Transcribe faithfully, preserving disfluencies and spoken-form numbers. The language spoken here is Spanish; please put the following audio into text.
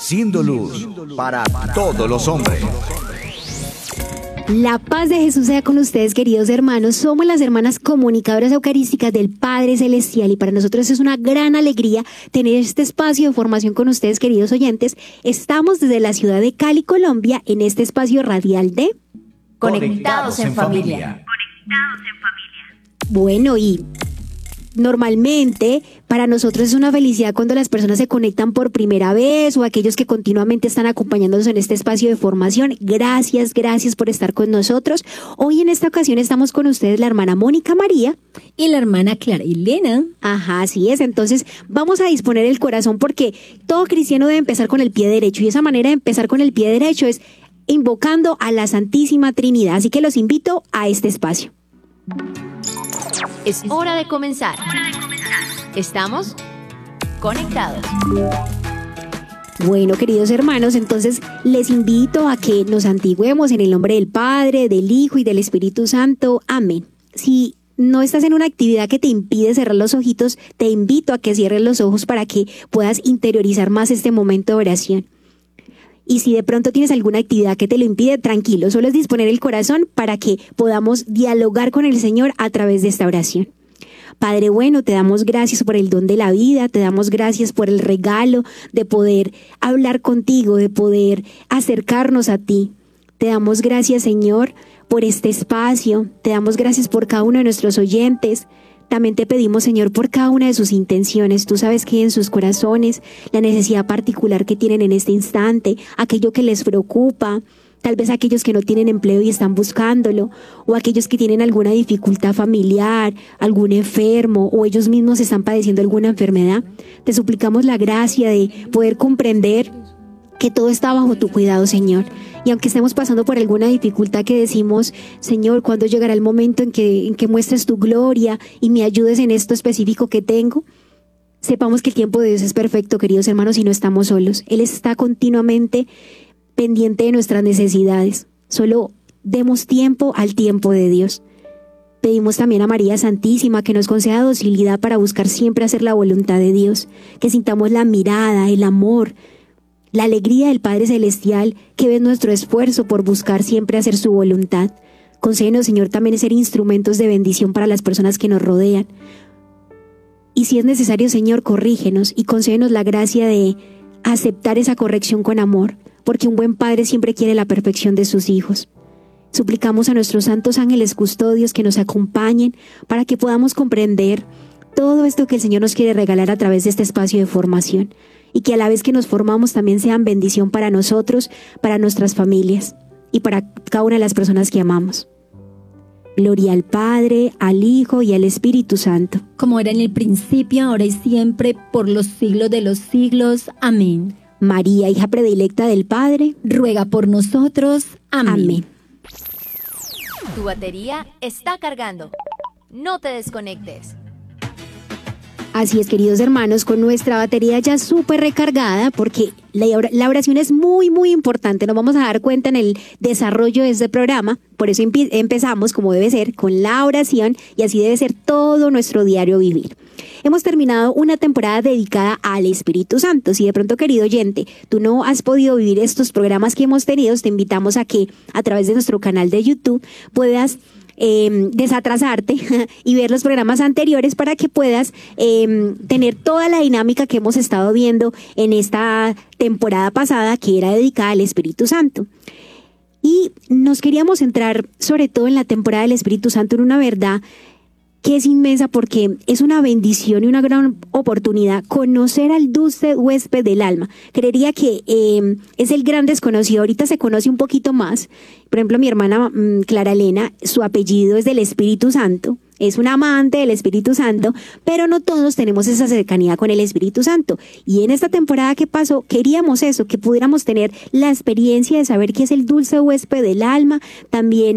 siendo luz para todos los hombres. La paz de Jesús sea con ustedes, queridos hermanos. Somos las hermanas comunicadoras eucarísticas del Padre Celestial y para nosotros es una gran alegría tener este espacio de formación con ustedes, queridos oyentes. Estamos desde la ciudad de Cali, Colombia, en este espacio radial de Conectados en Familia. Conectados en Familia. Bueno, y normalmente para nosotros es una felicidad cuando las personas se conectan por primera vez o aquellos que continuamente están acompañándonos en este espacio de formación. Gracias, gracias por estar con nosotros. Hoy en esta ocasión estamos con ustedes la hermana Mónica María y la hermana Clara Elena. Ajá, así es. Entonces vamos a disponer el corazón porque todo cristiano debe empezar con el pie derecho y esa manera de empezar con el pie derecho es invocando a la Santísima Trinidad. Así que los invito a este espacio. Es hora de comenzar. Estamos conectados. Bueno, queridos hermanos, entonces les invito a que nos santigüemos en el nombre del Padre, del Hijo y del Espíritu Santo. Amén. Si no estás en una actividad que te impide cerrar los ojitos, te invito a que cierres los ojos para que puedas interiorizar más este momento de oración. Y si de pronto tienes alguna actividad que te lo impide, tranquilo, solo es disponer el corazón para que podamos dialogar con el Señor a través de esta oración. Padre bueno, te damos gracias por el don de la vida, te damos gracias por el regalo de poder hablar contigo, de poder acercarnos a ti. Te damos gracias, Señor, por este espacio, te damos gracias por cada uno de nuestros oyentes. También te pedimos, Señor, por cada una de sus intenciones. Tú sabes que en sus corazones, la necesidad particular que tienen en este instante, aquello que les preocupa, tal vez aquellos que no tienen empleo y están buscándolo, o aquellos que tienen alguna dificultad familiar, algún enfermo, o ellos mismos están padeciendo alguna enfermedad. Te suplicamos la gracia de poder comprender que todo está bajo tu cuidado, Señor. Y aunque estemos pasando por alguna dificultad que decimos, Señor, ¿cuándo llegará el momento en que, en que muestres tu gloria y me ayudes en esto específico que tengo? Sepamos que el tiempo de Dios es perfecto, queridos hermanos, y no estamos solos. Él está continuamente pendiente de nuestras necesidades. Solo demos tiempo al tiempo de Dios. Pedimos también a María Santísima que nos conceda docilidad para buscar siempre hacer la voluntad de Dios, que sintamos la mirada, el amor, la alegría del Padre Celestial que ve nuestro esfuerzo por buscar siempre hacer su voluntad. Concédenos, Señor, también ser instrumentos de bendición para las personas que nos rodean. Y si es necesario, Señor, corrígenos y concédenos la gracia de aceptar esa corrección con amor, porque un buen padre siempre quiere la perfección de sus hijos. Suplicamos a nuestros santos ángeles custodios que nos acompañen para que podamos comprender todo esto que el Señor nos quiere regalar a través de este espacio de formación. Y que a la vez que nos formamos también sean bendición para nosotros, para nuestras familias y para cada una de las personas que amamos. Gloria al Padre, al Hijo y al Espíritu Santo. Como era en el principio, ahora y siempre, por los siglos de los siglos. Amén. María, hija predilecta del Padre, ruega por nosotros. Amén. Amén. Tu batería está cargando. No te desconectes. Así es, queridos hermanos, con nuestra batería ya súper recargada, porque la, la oración es muy, muy importante. Nos vamos a dar cuenta en el desarrollo de este programa. Por eso empe- empezamos, como debe ser, con la oración y así debe ser todo nuestro diario vivir. Hemos terminado una temporada dedicada al Espíritu Santo. Si de pronto, querido oyente, tú no has podido vivir estos programas que hemos tenido, te invitamos a que a través de nuestro canal de YouTube puedas Eh, desatrasarte y ver los programas anteriores para que puedas eh, tener toda la dinámica que hemos estado viendo en esta temporada pasada que era dedicada al Espíritu Santo. Y nos queríamos centrar sobre todo en la temporada del Espíritu Santo en una verdad que es inmensa porque es una bendición y una gran oportunidad conocer al dulce huésped del alma. Creería que eh, es el gran desconocido. Ahorita se conoce un poquito más. Por ejemplo, mi hermana mmm, Clara Elena, su apellido es del Espíritu Santo. Es una amante del Espíritu Santo, pero no todos tenemos esa cercanía con el Espíritu Santo. Y en esta temporada que pasó, queríamos eso, que pudiéramos tener la experiencia de saber qué es el dulce huésped del alma, también